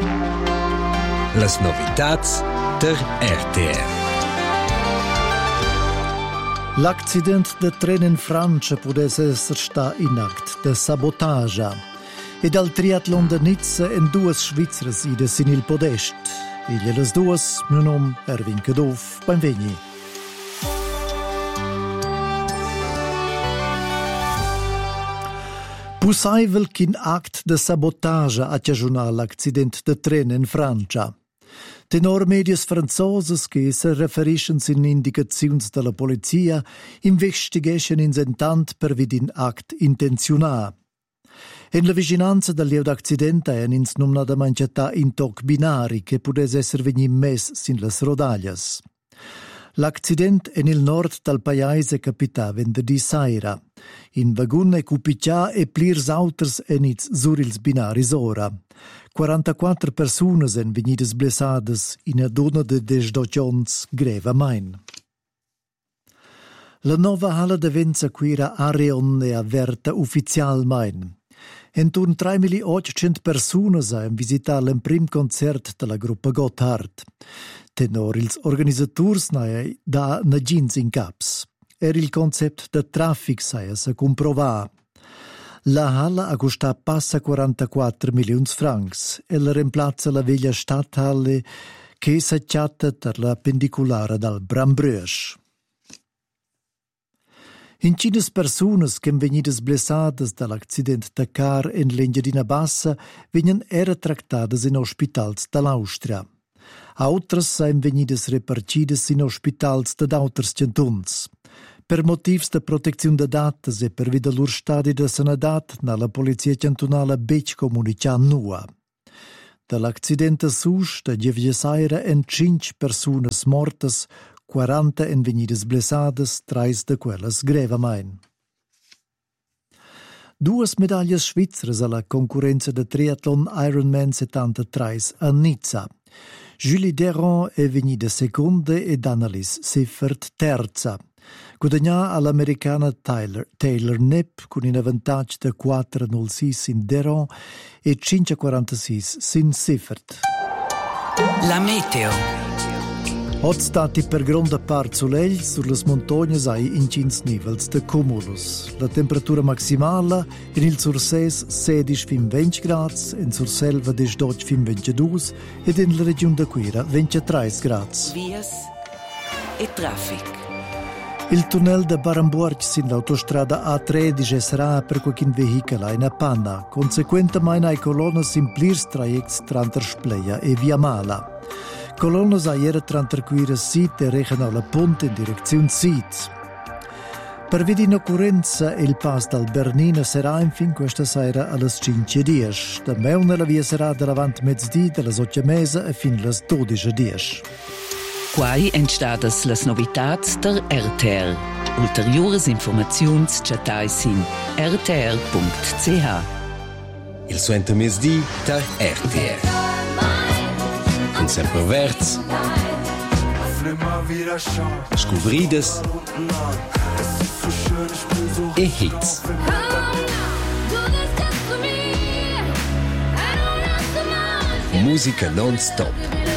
Las novitats der RTR. L'accident de tren in Francia potesse essere sta in act de sabotage. E dal triathlon de Nizza en duas svizzeres ides in il podest. E le duas, mio nome Erwin Kedov, benvegni. Possibile qu'un act de sabotage a cagiona l'accident de tren in Francia. Tenor medias franzoses che se referiscono in indicazioni della polizia investigascono insentant per vidin act intenzionà. In la vicinanza del lieu d'accidente è ins nomnada manciata in toc binari che potesse essere vegni mes sin las rodaglias. L'accident in il nord del paese capitava di saira. In vagun e cupiccia e plirs auters enits sur ils binaris ora. 44 personas en venidas blessades in a dona de desdocions grevamain. La nova hala de venza quira Arion e averta ufficialmain. Entorn 3.800 personas han visitat l'emprim concert della gruppa Gotthard. Tenor ils organisaturs da nagins in caps. Era il concept de traffic saia se comprova. La halla ha costato passa 44 milioni francs e la reemplaza la veglia stadthalle che s'acciatta per la pendicolare dal Brambrüsch. In cines personas che venidas blessadas dall'accident de car in l'Engiadina Bassa venien era tractadas in ospitals dall'Austria. Autras sain venidas repartidas in ospitals d'auters cantuns. Per motivs de protezione de datas e per vida lur stadi de sanadat na la polizia cantonala bec comunica nua. Dall'accidente sus de Geviesaira en 5 personas mortas, 40 en venidas blessadas, 3 de quellas grevamain. Duas medaglias svizzeras alla concorrenza de triathlon Ironman 73 a Nizza. Julie Deron è venuta seconda ed Annalise Siffert terza. Guadagnà all'americana Taylor Knepp con un vantaggio di 4,06 in Deron e 5,46 in Siffert. La meteo. Oggi stati per grande parte solegli sulle montagne ai incins nivels de cumulus. La temperatura maximale in il Surses 16 fin 20 gradi, in Surselva 18 fin 22 ed in la regione de Quira 23 gradi. Vias e traffic. Il tunnel de Baramburg sin l'autostrada A13 sarà per qualche veicolo in panna, conseguentemente ai colonne in plirs trajects tra Spleia e Via Mala. Colonnes a ieri tranterquire Sit e recano la ponte in direzione Sit. Per via di occorrenza il pass dal Bernina sarà infine questa sera alle 5:10. Da meuna la via sarà davanti mezzodì dalle 8:30 e fino alle 12:10. Quai entstadas las novitats der RTR. Ulteriores informaziuns chatais in rtr.ch. Il suento mesdì der RTR. Und sempre verts. Scuvrides. E hits. Musica non-stop.